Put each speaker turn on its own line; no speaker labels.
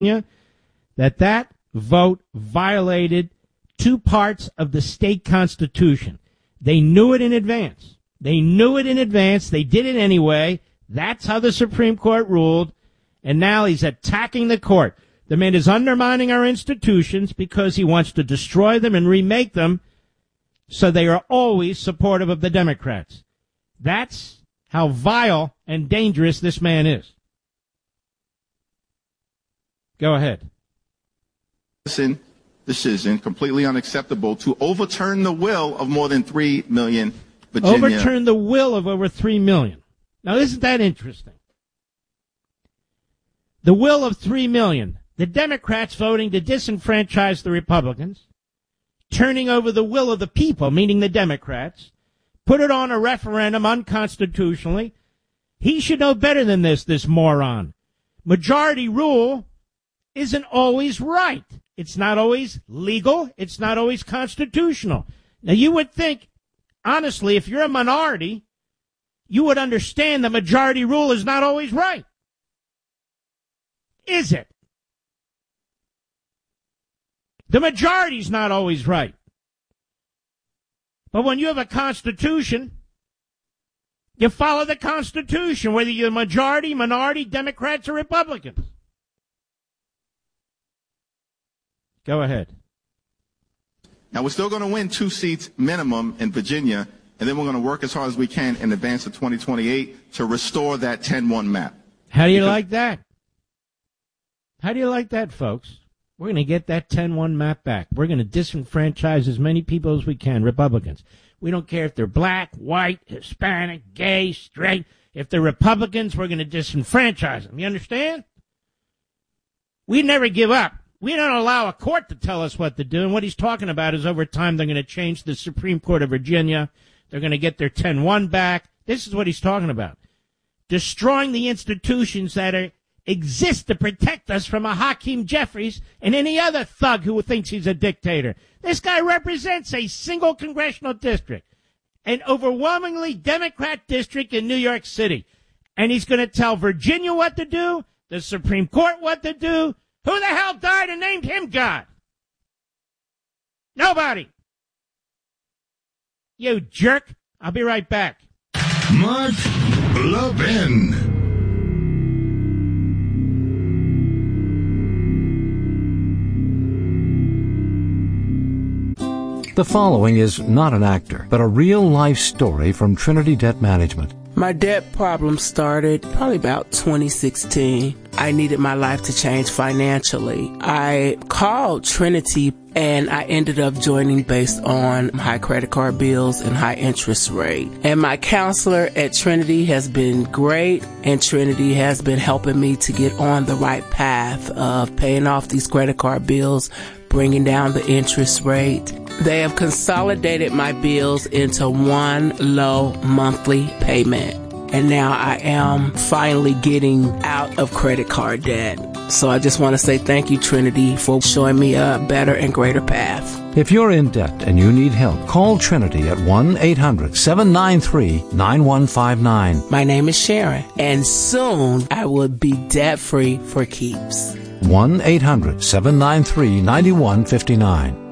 that vote violated two parts of the state constitution. They knew it in advance. They did it anyway. That's how the Supreme Court ruled. And now he's attacking the court. The man is undermining our institutions because he wants to destroy them and remake them so they are always supportive of the Democrats. That's how vile and dangerous this man is. Go ahead.
Decision completely unacceptable to overturn the will of more than 3 million Virginia.
Overturn the will of over 3 million. Now, isn't that interesting? The will of 3 million. The Democrats voting to disenfranchise the Republicans, turning over the will of the people, meaning the Democrats, put it on a referendum unconstitutionally. He should know better than this moron. Majority rule isn't always right. It's not always legal. It's not always constitutional. Now, you would think, honestly, if you're a minority, you would understand that majority rule is not always right. Is it? The majority's not always right. But when you have a constitution, you follow the Constitution, whether you're majority, minority, Democrats, or Republicans. Go ahead.
Now, we're still going to win 2 seats minimum in Virginia, and then we're going to work as hard as we can in advance of 2028 to restore that 10-1 map.
How do you like that? How do you like that, folks? We're going to get that 10-1 map back. We're going to disenfranchise as many people as we can, Republicans. We don't care if they're black, white, Hispanic, gay, straight. If they're Republicans, we're going to disenfranchise them. You understand? We never give up. We don't allow a court to tell us what to do. And what he's talking about is over time they're going to change the Supreme Court of Virginia. They're going to get their 10-1 back. This is what he's talking about. Destroying the institutions that exist to protect us from a Hakeem Jeffries and any other thug who thinks he's a dictator. This guy represents a single congressional district, an overwhelmingly Democrat district in New York City. And he's going to tell Virginia what to do, the Supreme Court what to do. Who the hell died and named him God? Nobody. You jerk. I'll be right back.
Mark Levin.
The following is not an actor, but a real-life story from Trinity Debt Management.
My debt problem started probably about 2016. I needed my life to change financially. I called Trinity and I ended up joining based on high credit card bills and high interest rate. And my counselor at Trinity has been great, and Trinity has been helping me to get on the right path of paying off these credit card bills, bringing down the interest rate. They have consolidated my bills into one low monthly payment. And now I am finally getting out of credit card debt. So I just want to say thank you, Trinity, for showing me a better and greater path.
If you're in debt and you need help, call Trinity at 1-800-793-9159.
My name is Sharon, and soon I will be debt-free for keeps.
1-800-793-9159.